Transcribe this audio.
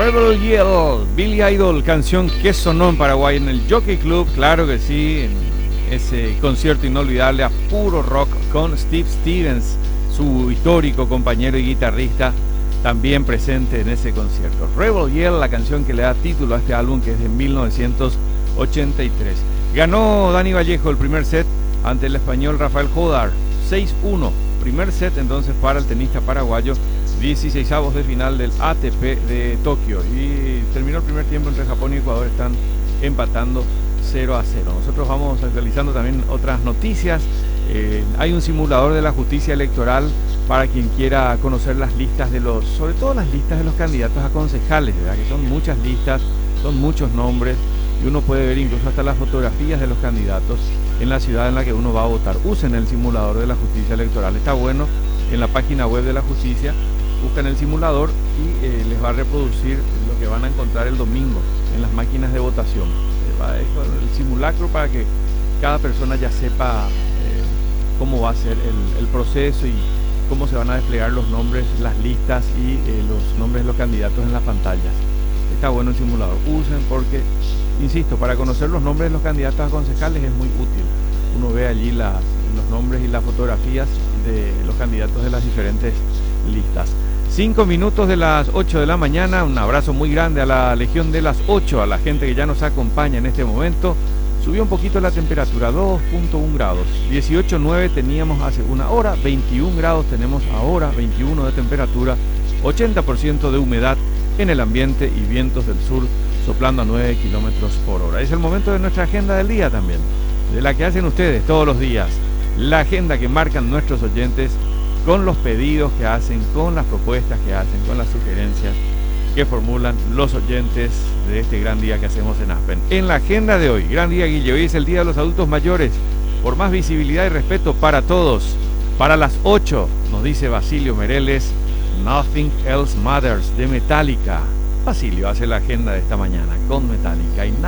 Rebel Yell, Billy Idol, canción que sonó en Paraguay en el Jockey Club, claro que sí, en ese concierto inolvidable a puro rock con Steve Stevens, su histórico compañero y guitarrista, también presente en ese concierto. Rebel Yell, la canción que le da título a este álbum, que es de 1983. Ganó Dani Vallejo el primer set ante el español Rafael Jodar, 6-1. Primer set entonces para el tenista paraguayo, 16avos de final del ATP de Tokio. Y terminó el primer tiempo entre Japón y Ecuador, están empatando 0-0. Nosotros vamos actualizando también otras noticias. Hay un simulador de la justicia electoral para quien quiera conocer las listas de los, sobre todo las listas de los candidatos a concejales, ¿verdad? Que son muchas listas, son muchos nombres, y uno puede ver incluso hasta las fotografías de los candidatos en la ciudad en la que uno va a votar. Usen el simulador de la justicia electoral, está bueno. En la página web de la justicia buscan el simulador y les va a reproducir lo que van a encontrar el domingo en las máquinas de votación. El simulacro para que cada persona ya sepa cómo va a ser el proceso y cómo se van a desplegar los nombres, las listas y los nombres de los candidatos en las pantallas. Está bueno el simulador, usen porque, insisto, para conocer los nombres de los candidatos a concejales es muy útil. Uno ve allí los nombres y las fotografías de los candidatos de las diferentes listas. 5 minutos de las 8 de la mañana, un abrazo muy grande a la Legión de las 8, a la gente que ya nos acompaña en este momento. Subió un poquito la temperatura, 2.1 grados, 18.9 teníamos hace una hora, 21 grados tenemos ahora, 21 de temperatura, 80% de humedad en el ambiente y vientos del sur soplando a 9 kilómetros por hora. Es el momento de nuestra agenda del día también, de la que hacen ustedes todos los días, la agenda que marcan nuestros oyentes con los pedidos que hacen, con las propuestas que hacen, con las sugerencias que formulan los oyentes de este gran día que hacemos en Aspen. En la agenda de hoy, gran día, Guille, hoy es el Día de los Adultos Mayores, por más visibilidad y respeto para todos. Para las 8, nos dice Basilio Mereles, Nothing Else Matters, de Metallica. Basilio hace la agenda de esta mañana con Metallica y nada.